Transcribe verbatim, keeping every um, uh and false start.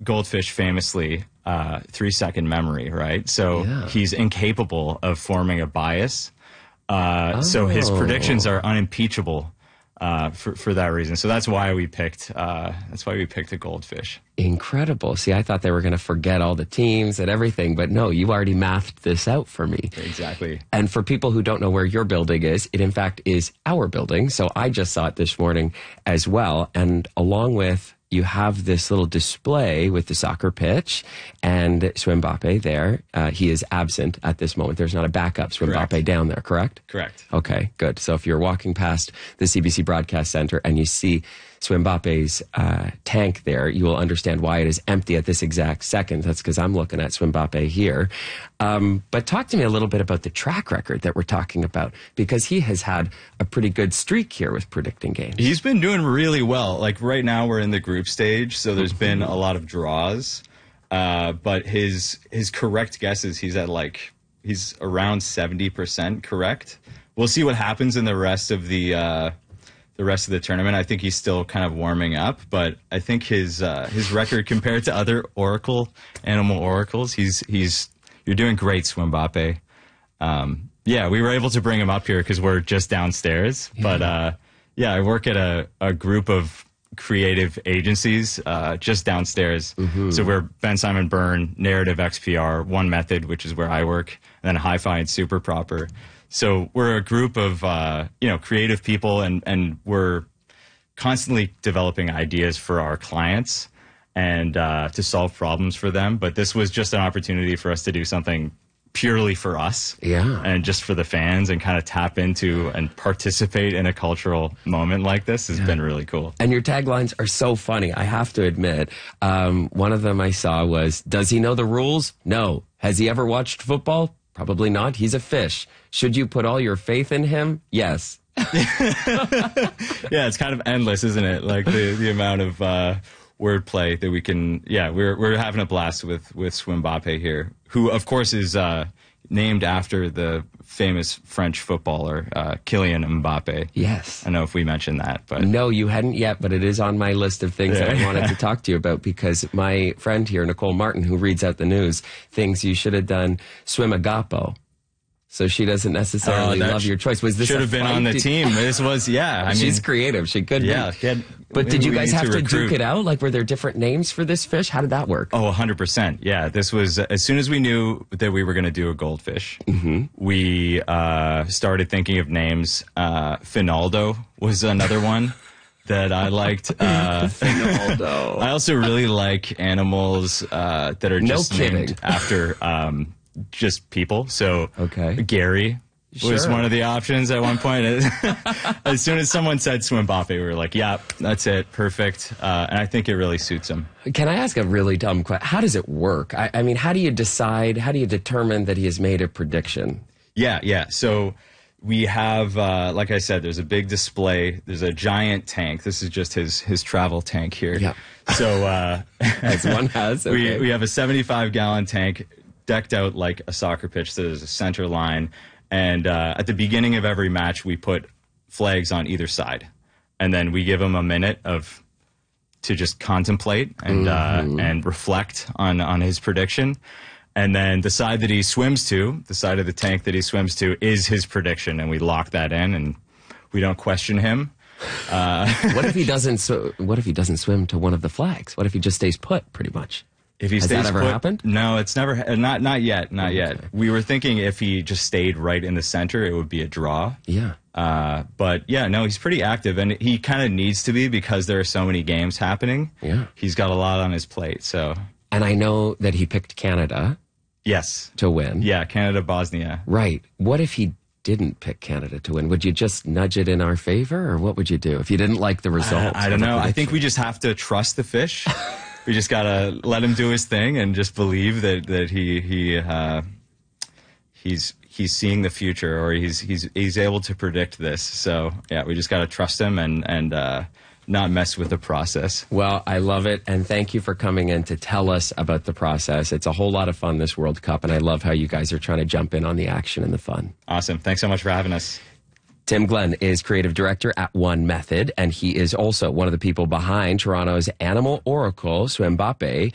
goldfish famously uh, three-second memory, right? So Yeah. he's incapable of forming a bias. Uh, Oh. So his predictions are unimpeachable uh, for for that reason. So that's why we picked. Uh, that's why we picked a goldfish. Incredible. See, I thought they were going to forget all the teams and everything, but no, you already mathed this out for me. Exactly. And for people who don't know where your building is, it in fact is our building. So I just saw it this morning as well. And along with, you have this little display with the soccer pitch and Swimbappe there. Uh, he is absent at this moment. There's not a backup Swimbappe Correct. down there, correct? Correct. Okay, good. So if you're walking past the C B C Broadcast Center and you see Swimbappe's uh, tank there, you will understand why it is empty at this exact second. That's because I'm looking at Swimbappe here. Um, but talk to me a little bit about the track record that we're talking about, because he has had a pretty good streak here with predicting games. He's been doing really well. Like right now we're in the group stage, so there's been a lot of draws. Uh, but his his correct guesses, he's at like he's around seventy percent correct. We'll see what happens in the rest of the uh, the rest of the tournament. I think he's still kind of warming up, but I think his uh, his record compared to other Oracle animal oracles, he's he's you're doing great, Swimbappe. Um, yeah, we were able to bring him up here because we're just downstairs. Yeah. But uh, yeah, I work at a, a group of creative agencies uh, just downstairs. Mm-hmm. So we're Ben Simon Byrne, Narrative X P R, One Method, which is where I work, and then Hi-Fi and Super Proper. So we're a group of uh, you know creative people, and and we're constantly developing ideas for our clients and uh, to solve problems for them. But this was just an opportunity for us to do something purely for us, Yeah. and just for the fans, and kind of tap into and participate in a cultural moment like this has been really cool. And your taglines are so funny, I have to admit. Um, one of them I saw was, does he know the rules? No. Has he ever watched football? Probably not. He's a fish. Should you put all your faith in him? Yes. Yeah, it's kind of endless, isn't it? Like the, the amount of uh, wordplay that we can. Yeah, we're we're having a blast with with Swimbappe here, who of course is uh, named after the famous French footballer uh, Kylian Mbappe. Yes. I don't know if we mentioned that, but No, you hadn't yet, but it is on my list of things that I Yeah. wanted to talk to you about, because my friend here, Nicole Martin, who reads out the news, thinks you should have done Swimagapo. So she doesn't necessarily Oh, that love your choice. Was this should a have been fight? on the Did- team. This was yeah. I mean, She's creative. She could yeah. be. Had, But did you we guys need have to, recruit. duke it out? Like, were there different names for this fish? How did that work? Oh, one hundred percent. Yeah, this was as soon as we knew that we were going to do a goldfish, Mm-hmm. we uh, started thinking of names. Uh, Finaldo was another one that I liked. Uh, Finaldo. I also really like animals uh, that are No just kidding. named after um, just people. So Okay. Gary was Sure. one of the options at one point. As soon as someone said Swimbappe, we were like, yeah, that's it. Perfect. Uh, and I think it really suits him. Can I ask a really dumb question? How does it work? I, I mean, how do you decide, how do you determine that he has made a prediction? Yeah, yeah. So we have, uh, like I said, there's a big display. There's a giant tank. This is just his his travel tank here. Yeah. So uh, As one has, okay. we we have a seventy-five gallon tank decked out like a soccer pitch. So there's a center line, and uh, at the beginning of every match, we put flags on either side, and then we give him a minute of to just contemplate and Mm-hmm. uh, and reflect on on his prediction. And then the side that he swims to, the side of the tank that he swims to, is his prediction, and we lock that in, and we don't question him. What if he doesn't? sw- What if he doesn't swim to one of the flags? What if he just stays put? Pretty much. If he Has stays that ever put- happened? No, it's never. uh, Not not yet. Not yet. We were thinking if he just stayed right in the center, it would be a draw. Yeah. Uh, but yeah, no, he's pretty active, and he kind of needs to be because there are so many games happening. Yeah. He's got a lot on his plate. So And I know that he picked Canada yes, to win. yeah, Canada, Bosnia. Right. What if he didn't pick Canada to win? Would you just nudge it in our favor, or what would you do if you didn't like the result? I don't know. I think we just have to trust the fish. We just gotta let him do his thing and just believe that that he he uh, he's he's seeing the future, or he's he's he's able to predict this. So yeah, we just gotta trust him and and uh, not mess with the process. Well, I love it, and thank you for coming in to tell us about the process. It's a whole lot of fun, this World Cup, and I love how you guys are trying to jump in on the action and the fun. Awesome. Thanks so much for having us. Tim Glenn is creative director at One Method, and he is also one of the people behind Toronto's Animal Oracle, Swimbappe.